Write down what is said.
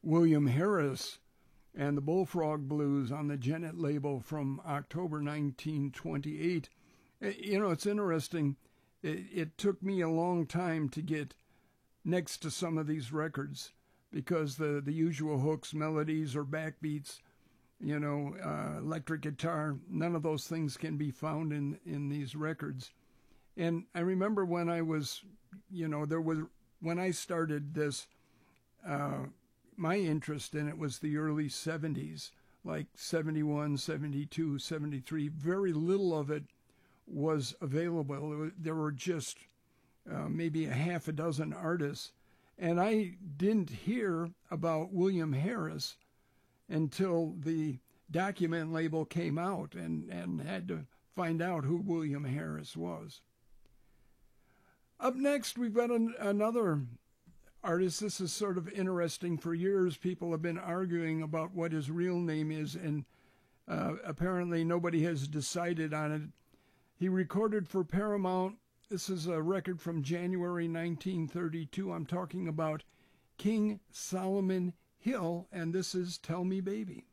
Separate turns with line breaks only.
William Harris and the Bullfrog Blues on the Gennett label from October 1928. It's interesting. It took me a long time to get next to some of these records because the usual hooks, melodies, or backbeats, electric guitar, none of those things can be found in these records. And I remember when I was, when I started this, my interest in it was the early 70s, like 71, 72, 73. Very little of it was available. There were just maybe a half a dozen artists. And I didn't hear about William Harris until the Document label came out and had to find out who William Harris was. Up next, we've got another artist. This is sort of interesting. For years, people have been arguing about what his real name is, and apparently nobody has decided on it. He recorded for Paramount. This is a record from January 1932. I'm talking about King Solomon Hill, and this is Tell Me Baby.